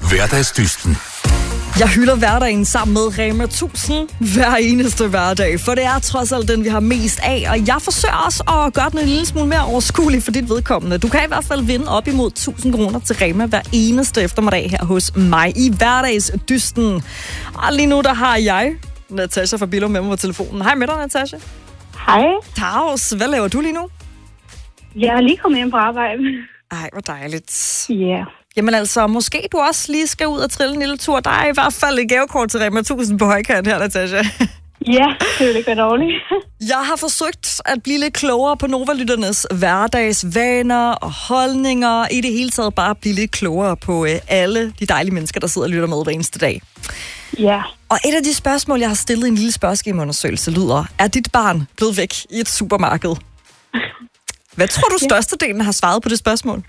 Hverdagsdysten. Jeg hylder hverdagen sammen med Rema 1000 hver eneste hverdag, for det er trods alt den, vi har mest af, og jeg forsøger også at gøre den en lille smule mere overskuelig for dit vedkommende. Du kan i hvert fald vinde op imod 1000 kroner til Rema hver eneste eftermiddag her hos mig i Hverdagsdysten. Og lige nu, der har jeg Natasha fra Billund med mig på telefonen. Hej med dig, Natasha. Hej. Taos, hvad laver du lige nu? Jeg er lige kommet hjem på arbejde. Ej, hvor dejligt. Ja. Yeah. Jamen altså, måske du også lige skal ud og trille en lille tur. Der er i hvert fald et gavekort til Rema 1000 på højkant her, Natasha. Ja, det vil ikke være dårligt. Jeg har forsøgt at blive lidt klogere på Nova-lytternes hverdagsvaner og holdninger. I det hele taget bare blive lidt klogere på alle de dejlige mennesker, der sidder og lytter med hver eneste dag. Ja. Og et af de spørgsmål, jeg har stillet i en lille spørgeskemaundersøgelse, lyder: er dit barn blevet væk i et supermarked? Hvad tror du størstedelen har svaret på det spørgsmål?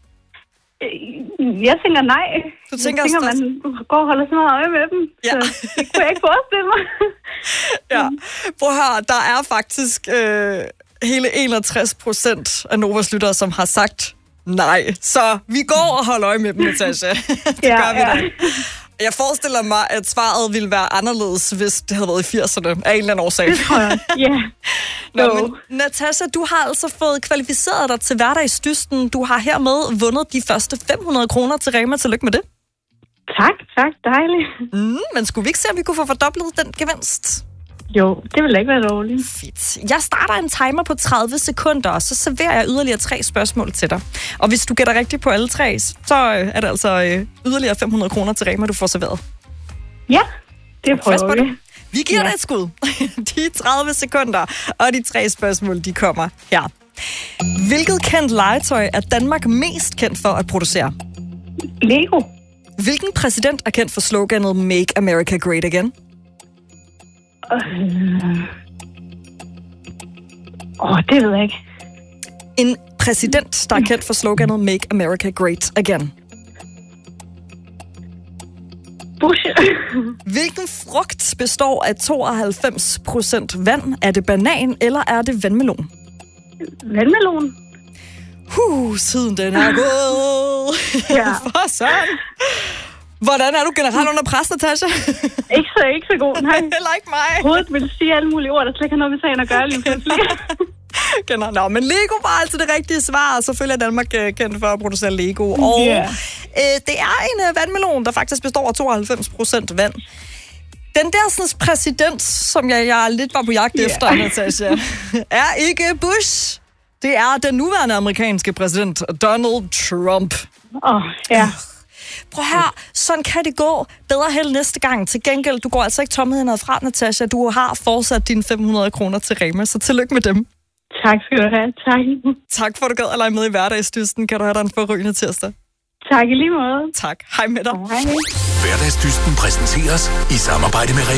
Jeg tænker nej. Du tænker man går og holder så meget øje med dem. Ja. Så det kunne jeg ikke forestille mig. Ja. Prøv at høre, der er faktisk hele 61% af Novas lyttere, som har sagt nej. Så vi går og holder øje med dem, Natasha. Det gør vi da. Jeg forestiller mig, at svaret ville være anderledes, hvis det havde været i 80'erne af en eller anden årsag. Det tror jeg, ja. Men Natasha, du har altså fået kvalificeret dig til Hverdagsdysten. Du har hermed vundet de første 500 kroner til Rema. Tillykke med det. Tak. Dejligt. Men skulle vi ikke se, om vi kunne få fordoblet den gevinst? Jo, det vil ikke være dårligt. Fedt. Jeg starter en timer på 30 sekunder, og så serverer jeg yderligere 3 spørgsmål til dig. Og hvis du gætter rigtigt på alle 3, så er det altså yderligere 500 kroner til Rema, du får serveret. Ja, det prøver vi. Vi giver dig et skud. De 30 sekunder, og de 3 spørgsmål, de kommer her. Hvilket kendt legetøj er Danmark mest kendt for at producere? Lego. Hvilken præsident er kendt for sloganet Make America Great Again? Det ved jeg ikke. En præsident, der er kendt for sloganet Make America Great Again. Bush. Hvilken frugt består af 92% vand? Er det banan, eller er det vandmelon? Vandmelon. Tiden den er gået. Ja. For sådan. Hvordan er du generelt under pres, Natasha? Ikke så god, nej. Heller ikke mig. Hovedet vil sige alle mulige ord, der slet ikke har noget med sagen at gøre lige pludselig. Nå, men Lego var altså det rigtige svar, og selvfølgelig er Danmark kendt for at producere Lego. Og det er en vandmelon, der faktisk består af 92% vand. Den der sådan, præsident, som jeg lidt var på jagt efter, Natasha, er ikke Bush. Det er den nuværende amerikanske præsident, Donald Trump. Prøv her, sådan kan det gå. Bedre held næste gang. Til gengæld, du går altså ikke tomheden fra, Natasha. Du har fortsat dine 500 kroner til Rema, så tillykke med dem. Tak skal du have. Tak. Tak for, at du gad at lege med i Hverdagsdysten. Kan du have dig en forrygende tirsdag? Tak i lige måde. Tak. Hej med dig. Hej. Hverdagsdysten præsenteres i samarbejde med Rema.